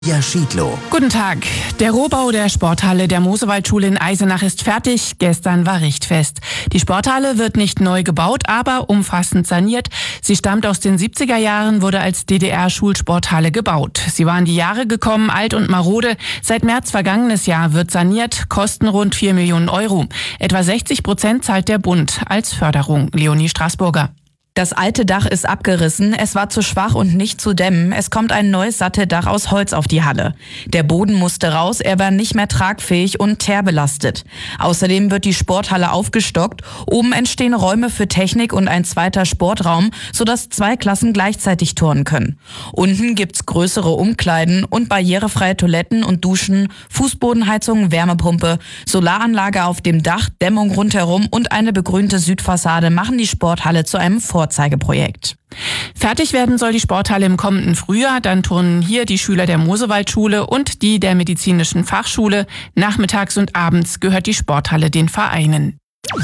Ja, Schiedlow. Guten Tag. Der Rohbau der Sporthalle der Mosewaldschule in Eisenach ist fertig. Gestern war Richtfest. Die Sporthalle wird nicht neu gebaut, aber umfassend saniert. Sie stammt aus den 70er Jahren, wurde als DDR-Schulsporthalle gebaut. Sie war in die Jahre gekommen, alt und marode. Seit März vergangenes Jahr wird saniert, kosten rund 4 Millionen Euro. Etwa 60% zahlt der Bund als Förderung. Leonie Straßburger. Das alte Dach ist abgerissen, es war zu schwach und nicht zu dämmen. Es kommt ein neues Satteldach aus Holz auf die Halle. Der Boden musste raus, er war nicht mehr tragfähig und teerbelastet. Außerdem wird die Sporthalle aufgestockt. Oben entstehen Räume für Technik und ein zweiter Sportraum, sodass 2 Klassen gleichzeitig turnen können. Unten gibt's größere Umkleiden und barrierefreie Toiletten und Duschen, Fußbodenheizung, Wärmepumpe, Solaranlage auf dem Dach, Dämmung rundherum und eine begrünte Südfassade machen die Sporthalle zu einem Vorzeigeprojekt. Fertig werden soll die Sporthalle im kommenden Frühjahr. Dann turnen hier die Schüler der Mosewaldschule und die der medizinischen Fachschule. Nachmittags und abends gehört die Sporthalle den Vereinen.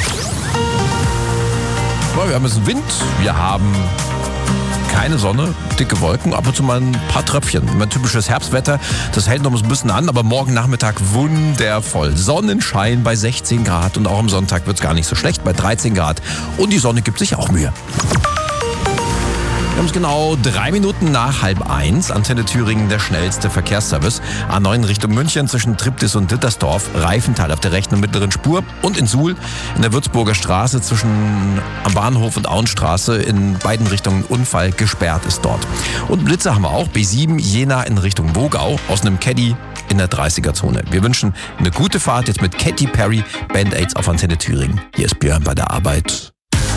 Wir haben jetzt einen Wind, wir haben keine Sonne, dicke Wolken, ab und zu mal ein paar Tröpfchen. Immer typisches Herbstwetter, das hält noch ein bisschen an, aber morgen Nachmittag wundervoll. Sonnenschein bei 16 Grad und auch am Sonntag wird es gar nicht so schlecht, bei 13 Grad. Und die Sonne gibt sich auch Mühe. Wir haben es genau 3 Minuten nach 12:30. Antenne Thüringen, der schnellste Verkehrsservice. A9 Richtung München zwischen Triptis und Dittersdorf. Reifental auf der rechten und mittleren Spur. Und in Suhl in der Würzburger Straße zwischen am Bahnhof und Auenstraße in beiden Richtungen Unfall gesperrt ist dort. Und Blitze haben wir auch. B7 Jena in Richtung Wogau aus einem Caddy in der 30er-Zone. Wir wünschen eine gute Fahrt jetzt mit Katy Perry, Band-Aids auf Antenne Thüringen. Hier ist Björn bei der Arbeit.